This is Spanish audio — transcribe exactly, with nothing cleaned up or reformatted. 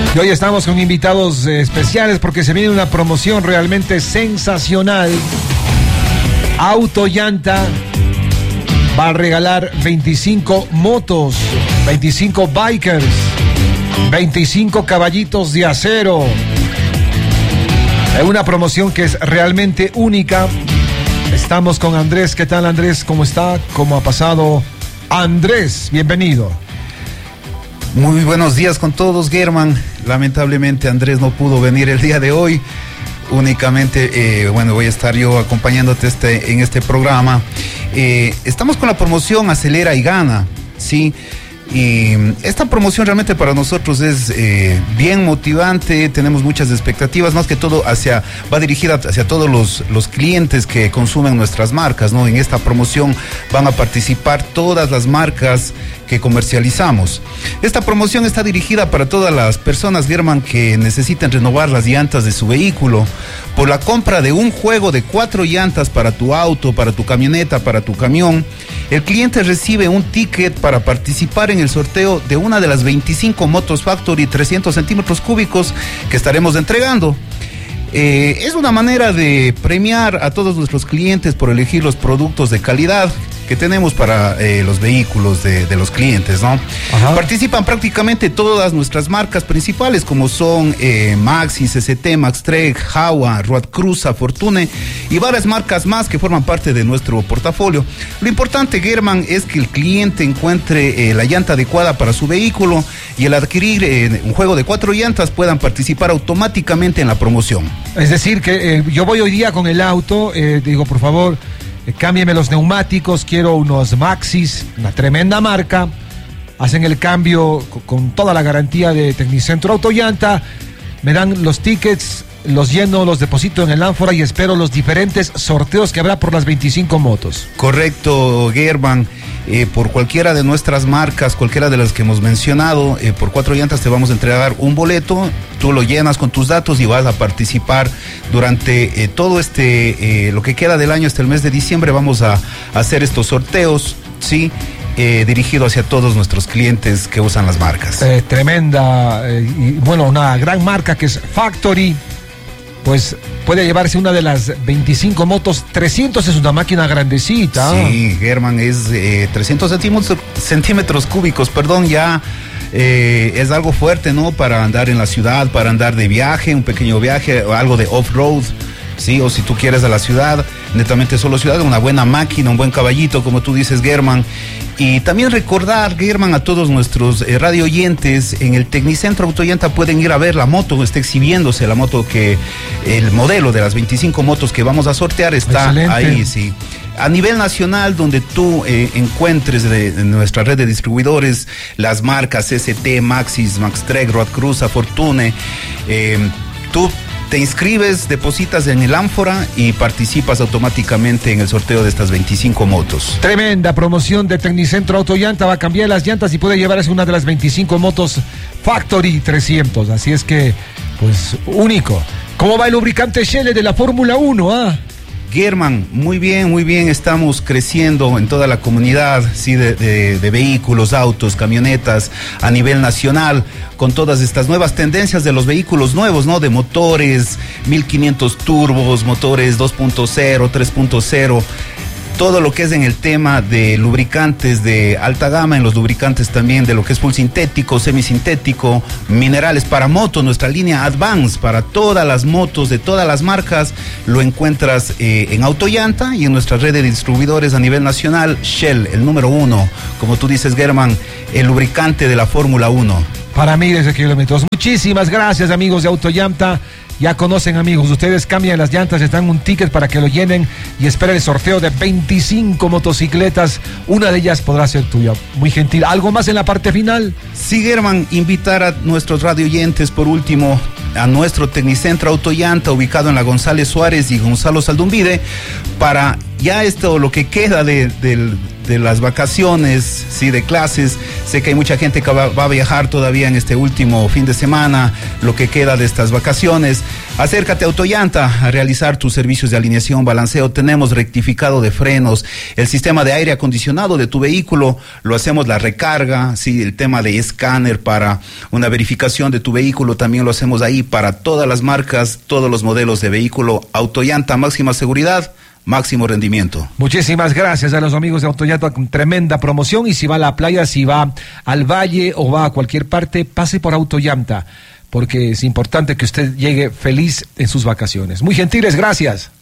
Y hoy estamos con invitados eh, especiales porque se viene una promoción realmente sensacional. Autollanta va a regalar veinticinco motos, veinticinco bikers, veinticinco caballitos de acero. Es una promoción que es realmente única. Estamos con Andrés. ¿Qué tal, Andrés? ¿Cómo está? ¿Cómo ha pasado? Andrés, bienvenido. Muy buenos días con todos, Germán. Lamentablemente Andrés no pudo venir el día de hoy. Únicamente, eh, bueno, voy a estar yo acompañándote este, en este programa. Eh, estamos con la promoción Acelera y Gana, ¿sí? Y esta promoción realmente para nosotros es eh, bien motivante, tenemos muchas expectativas, más que todo hacia, va dirigida hacia todos los, los clientes que consumen nuestras marcas, ¿no? En esta promoción van a participar todas las marcas que comercializamos. Esta promoción está dirigida para todas las personas, Germán, que necesiten renovar las llantas de su vehículo. Por la compra de un juego de cuatro llantas para tu auto, para tu camioneta, para tu camión, el cliente recibe un ticket para participar en el sorteo de una de las veinticinco motos Factory trescientos centímetros cúbicos que estaremos entregando. Eh, es una manera de premiar a todos nuestros clientes por elegir los productos de calidad que tenemos para eh, los vehículos de, de los clientes, ¿no? Ajá. Participan prácticamente todas nuestras marcas principales, como son eh, Maxxis, S T, Maxtrek, Jawa, Road Cruza, Fortune y varias marcas más que forman parte de nuestro portafolio. Lo importante, Germán, es que el cliente encuentre eh, la llanta adecuada para su vehículo y al adquirir eh, un juego de cuatro llantas puedan participar automáticamente en la promoción. Es decir, que eh, yo voy hoy día con el auto, eh, digo, por favor, eh, cámbieme los neumáticos, quiero unos Maxxis, una tremenda marca, hacen el cambio con, con toda la garantía de Tecnicentro Autollanta, me dan los tickets, los lleno, los deposito en el ánfora y espero los diferentes sorteos que habrá por las veinticinco motos. Correcto, Germán. Eh, por cualquiera de nuestras marcas, cualquiera de las que hemos mencionado, eh, por cuatro llantas te vamos a entregar un boleto, tú lo llenas con tus datos y vas a participar durante eh, todo este, eh, lo que queda del año hasta el mes de diciembre. Vamos a, a hacer estos sorteos, ¿sí? Eh, dirigido hacia todos nuestros clientes que usan las marcas. Eh, tremenda, eh, y bueno, una gran marca que es Factory. Pues puede llevarse una de las veinticinco motos. Trescientos es una máquina grandecita. Sí, Germán, es eh, trescientos centímetros, centímetros cúbicos, perdón, ya eh, es algo fuerte, ¿no? Para andar en la ciudad, para andar de viaje, un pequeño viaje, o algo de off-road, ¿sí? O si tú quieres a la ciudad, netamente solo ciudad, una buena máquina, un buen caballito, como tú dices, Germán. Y también recordar, Germán, a todos nuestros eh, radio oyentes, en el Tecnicentro Autollanta pueden ir a ver la moto, está exhibiéndose la moto que, el modelo de las veinticinco motos que vamos a sortear está Excelente. Ahí, sí. A nivel nacional, donde tú eh, encuentres de, de nuestra red de distribuidores, las marcas S T, Maxxis, Maxtrek, Road Cruza, Fortune, eh, tú te inscribes, depositas en el ánfora y participas automáticamente en el sorteo de estas veinticinco motos. Tremenda promoción de Tecnicentro Autollanta, va a cambiar las llantas y puede llevarse una de las veinticinco motos Factory trescientos, así es que, pues, único. ¿Cómo va el lubricante Shell de la Fórmula uno, ah? Germán, muy bien, muy bien, estamos creciendo en toda la comunidad, sí, de, de, de vehículos, autos, camionetas a nivel nacional, con todas estas nuevas tendencias de los vehículos nuevos, ¿no? De motores, mil quinientos turbos, motores dos punto cero, tres punto cero, todo lo que es en el tema de lubricantes de alta gama, en los lubricantes también de lo que es full sintético, semisintético, minerales para moto, nuestra línea Advance para todas las motos de todas las marcas, lo encuentras eh, en Autollanta y en nuestra red de distribuidores a nivel nacional. Shell, el número uno, como tú dices, Germán, el lubricante de la Fórmula uno. Para miles de kilómetros. Muchísimas gracias, amigos de Autollanta. Ya conocen, amigos, ustedes cambian las llantas, les dan un ticket para que lo llenen y esperen el sorteo de veinticinco motocicletas. Una de ellas podrá ser tuya. Muy gentil. ¿Algo más en la parte final? Sí, Germán, invitar a nuestros radio oyentes, por último, a nuestro Tecnicentro Autollanta, ubicado en la González Suárez y Gonzalo Saldumbide, para ya esto, lo que queda de, del de las vacaciones, sí, de clases. Sé que hay mucha gente que va, va a viajar todavía en este último fin de semana, lo que queda de estas vacaciones. Acércate a Autollanta a realizar tus servicios de alineación, balanceo. Tenemos rectificado de frenos, el sistema de aire acondicionado de tu vehículo, lo hacemos la recarga, sí, el tema de escáner para una verificación de tu vehículo, también lo hacemos ahí para todas las marcas, todos los modelos de vehículo. Autollanta, máxima seguridad, máximo rendimiento. Muchísimas gracias a los amigos de Autollanta, con tremenda promoción. Y si va a la playa, si va al valle o va a cualquier parte, pase por Autollanta, porque es importante que usted llegue feliz en sus vacaciones. Muy gentiles, gracias.